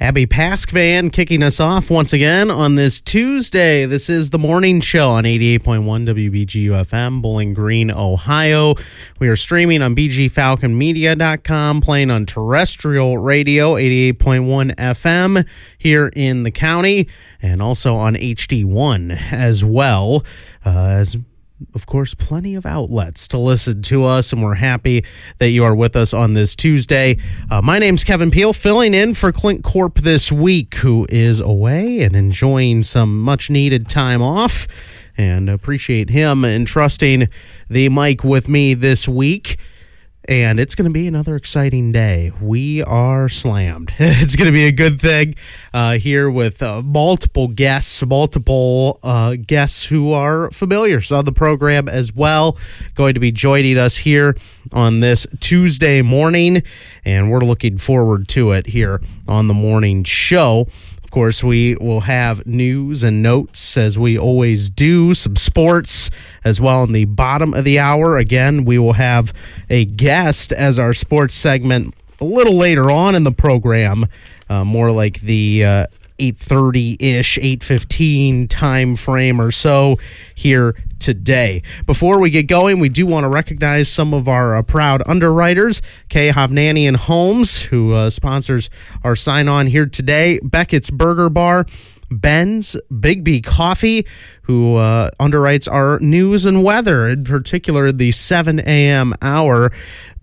Abby Paskvan kicking us off once again on this Tuesday. This is the morning show on 88.1 WBGU-FM, Bowling Green, Ohio. We are streaming on bgfalconmedia.com, playing on terrestrial radio, 88.1 FM here in the county, and also on HD1 as well, as of course, plenty of outlets to listen to us, and we're happy that you are with us on this Tuesday. My name's Kevin Peel, filling in for Clint Corp this week, who is away and enjoying some much-needed time off, and appreciate him entrusting the mic with me this week. And it's going to be another exciting day. We are slammed. It's going to be a good thing here with multiple guests who are familiars on the program as well, going to be joining us here on this Tuesday morning, and we're looking forward to it here on the morning show. Of course, we will have news and notes, as we always do, some sports as well in the bottom of the hour. Again, we will have a guest as our sports segment a little later on in the program, more like the 8:30-ish, 8:15 time frame or so here today. Before we get going, we do want to recognize some of our proud underwriters. Kay Hovnanian Homes, who sponsors our sign-on here today. Beckett's Burger Bar. Ben's Big B Coffee, who underwrites our news and weather, in particular the 7 a.m. hour.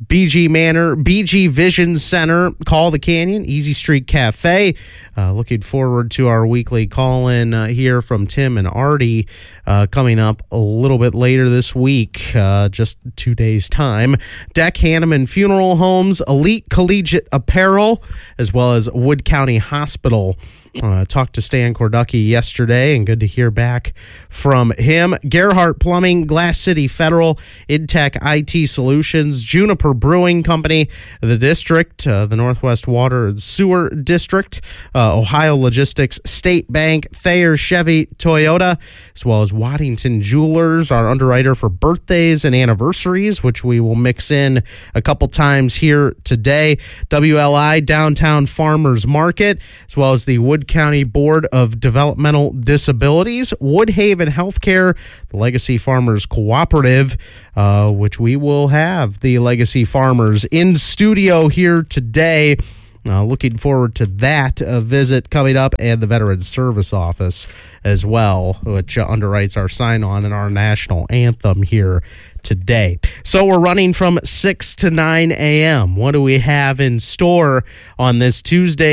BG Manor, BG Vision Center, Call the Canyon, Easy Street Cafe. Looking forward to our weekly call-in here from Tim and Artie coming up a little bit later this week, just 2 days' time. Deck Hanneman Funeral Homes, Elite Collegiate Apparel, as well as Wood County Hospital. Talked to Stan Korducki yesterday, and good to hear back from him. Gerhardt Plumbing, Glass City Federal, Intech IT Solutions, Juniper Brewing Company, the District, the Northwest Water and Sewer District, Ohio Logistics, State Bank, Thayer Chevy Toyota, as well as Waddington Jewelers, our underwriter for birthdays and anniversaries, which we will mix in a couple times here today. WLI Downtown Farmers Market, as well as the Wood County Board of Developmental Disabilities, Woodhaven Healthcare, the Legacy Farmers Cooperative, which we will have the Legacy Farmers in studio here today. Looking forward to that visit coming up, and the Veterans Service Office as well, which underwrites our sign-on and our national anthem here today. So we're running from 6 to 9 a.m. What do we have in store on this Tuesday?